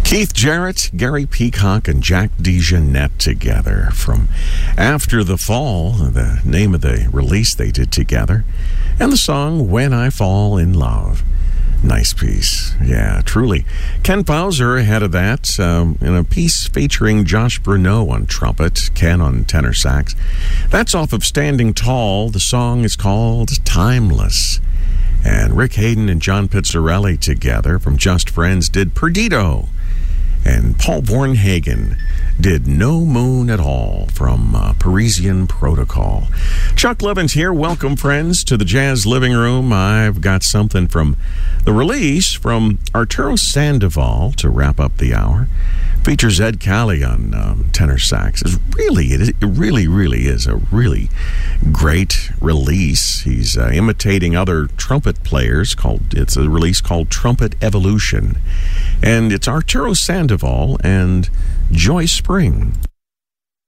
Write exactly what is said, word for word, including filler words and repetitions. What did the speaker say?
Keith Jarrett, Gary Peacock, and Jack DeJohnette together from After the Fall, the name of the release they did together, and the song When I Fall in Love. Nice piece. Yeah, truly. Ken Bowser ahead of that um, in a piece featuring Josh Bruneau on trumpet, Ken on tenor sax. That's off of Standing Tall. The song is called Timeless. And Rick Hayden and John Pizzarelli together from Just Friends did Perdido. And Paul Bornhagen did No Moon at All from uh, Parisian Protocol. Chuck Levins here. Welcome, friends, to the Jazz Living Room. I've got something from the release from Arturo Sandoval to wrap up the hour. Features Ed Callie on um, tenor sax. It's really, it, it really, really is a really great release. He's uh, imitating other trumpet players. Called It's a release called Trumpet Evolution. And it's Arturo Sandoval and Joy Spring.